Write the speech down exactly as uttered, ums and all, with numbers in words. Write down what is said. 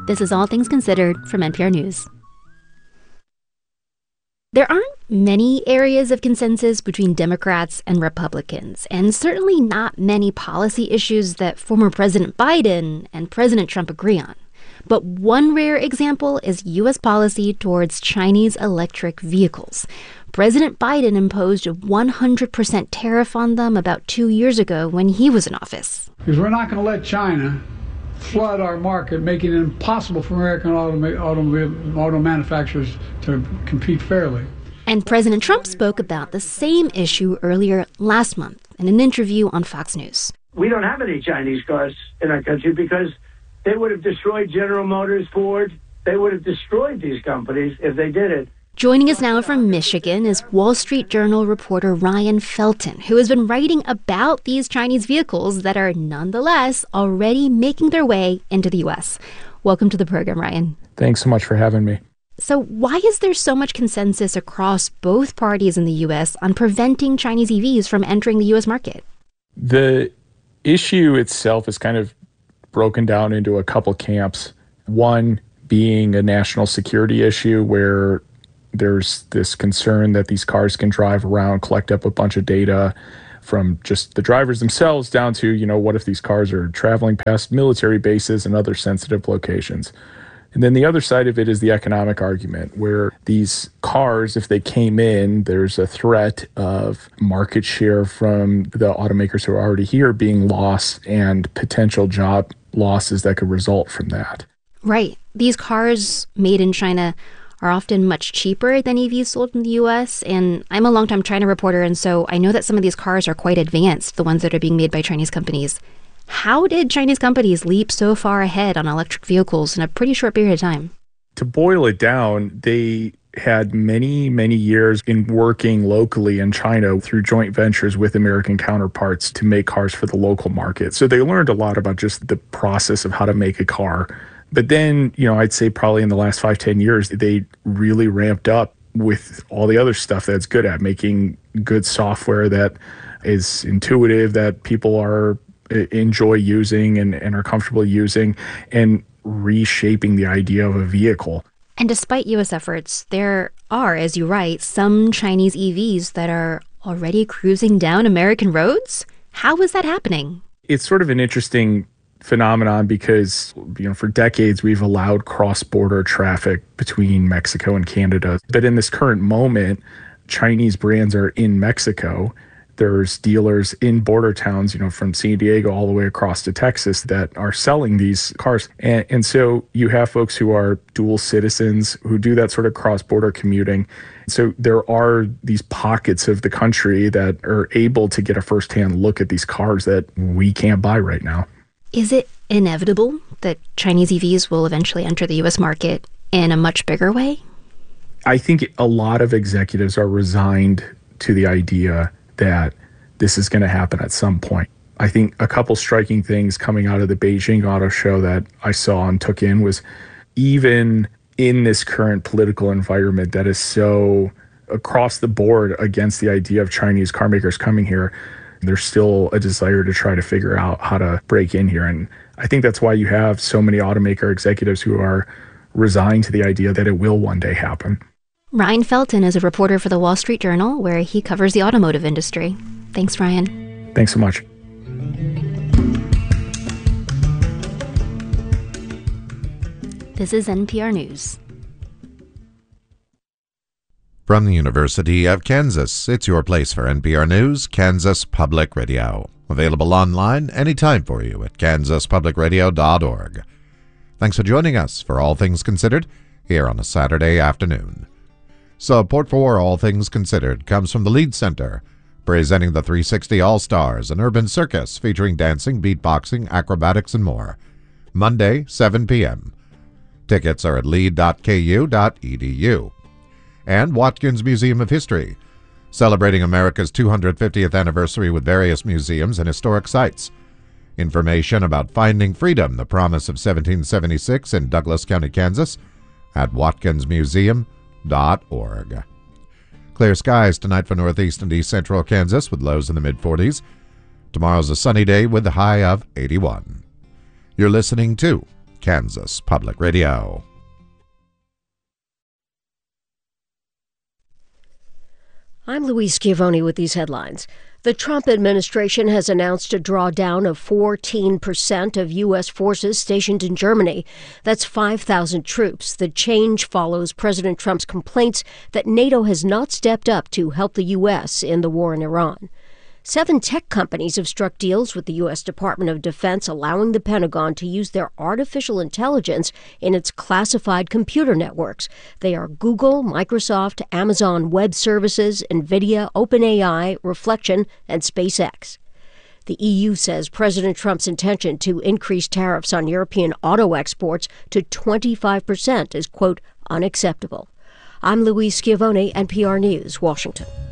This is All Things Considered from N P R News. There aren't many areas of consensus between Democrats and Republicans, and certainly not many policy issues that former President Biden and President Trump agree on. But one rare example is U S policy towards Chinese electric vehicles. President Biden imposed a one hundred percent tariff on them about two years ago when he was in office. Because we're not going to let China flood our market, making it impossible for American auto, auto, auto manufacturers to compete fairly. And President Trump spoke about the same issue earlier last month in an interview on Fox News. We don't have any Chinese cars in our country because they would have destroyed General Motors, Ford. They would have destroyed these companies if they did it. Joining us now from Michigan is Wall Street Journal reporter Ryan Felton, who has been writing about these Chinese vehicles that are nonetheless already making their way into the U S. Welcome to the program, Ryan. Thanks so much for having me. So why is there so much consensus across both parties in the U S on preventing Chinese E Vs from entering the U S market? The issue itself is kind of broken down into a couple camps. One being a national security issue where there's this concern that these cars can drive around, collect up a bunch of data from just the drivers themselves down to, you know, what if these cars are traveling past military bases and other sensitive locations? And then the other side of it is the economic argument where these cars, if they came in, there's a threat of market share from the automakers who are already here being lost and potential job losses that could result from that. Right. These cars made in China are often much cheaper than E Vs sold in the U S. And I'm a longtime China reporter, and so I know that some of these cars are quite advanced, the ones that are being made by Chinese companies. How did Chinese companies leap so far ahead on electric vehicles in a pretty short period of time? To boil it down, they had many, many years in working locally in China through joint ventures with American counterparts to make cars for the local market. So they learned a lot about just the process of how to make a car. But then, you know, I'd say probably in the last five, ten years, they really ramped up with all the other stuff that's good at making good software that is intuitive, that people are enjoy using and, and are comfortable using, and reshaping the idea of a vehicle. And despite U S efforts, there are, as you write, some Chinese E Vs that are already cruising down American roads? How is that happening? It's sort of an interesting phenomenon because, you know, for decades we've allowed cross-border traffic between Mexico and Canada. But in this current moment, Chinese brands are in Mexico. There's dealers in border towns, you know, from San Diego all the way across to Texas that are selling these cars. And, and so you have folks who are dual citizens who do that sort of cross-border commuting. So there are these pockets of the country that are able to get a firsthand look at these cars that we can't buy right now. Is it inevitable that Chinese E Vs will eventually enter the U S market in a much bigger way? I think a lot of executives are resigned to the idea that this is going to happen at some point. I think a couple striking things coming out of the Beijing Auto Show that I saw and took in was even in this current political environment that is so across the board against the idea of Chinese car makers coming here, there's still a desire to try to figure out how to break in here. And I think that's why you have so many automaker executives who are resigned to the idea that it will one day happen. Ryan Felton is a reporter for the Wall Street Journal, where he covers the automotive industry. Thanks, Ryan. Thanks so much. This is N P R News. From the University of Kansas, it's your place for N P R News, Kansas Public Radio. Available online anytime for you at kansas public radio dot org. Thanks for joining us for All Things Considered here on a Saturday afternoon. Support for All Things Considered comes from the Lead Center, presenting the three sixty All-Stars, an urban circus featuring dancing, beatboxing, acrobatics, and more. Monday, seven p.m. Tickets are at lead dot k u dot e d u. And Watkins Museum of History, celebrating America's two hundred fiftieth anniversary with various museums and historic sites. Information about Finding Freedom, the Promise of seventeen seventy-six in Douglas County, Kansas, at watkins museum dot org. Clear skies tonight for northeast and east central Kansas with lows in the mid forties. Tomorrow's a sunny day with a high of eighty-one. You're listening to Kansas Public Radio. I'm Louise Schiavone with these headlines. The Trump administration has announced a drawdown of fourteen percent of U S forces stationed in Germany. That's five thousand troops. The change follows President Trump's complaints that NATO has not stepped up to help the U S in the war in Iran. Seven tech companies have struck deals with the U S Department of Defense, allowing the Pentagon to use their artificial intelligence in its classified computer networks. They are Google, Microsoft, Amazon Web Services, NVIDIA, OpenAI, Reflection, and SpaceX. The E U says President Trump's intention to increase tariffs on European auto exports to twenty-five percent is, quote, unacceptable. I'm Louise Schiavone, N P R News, Washington.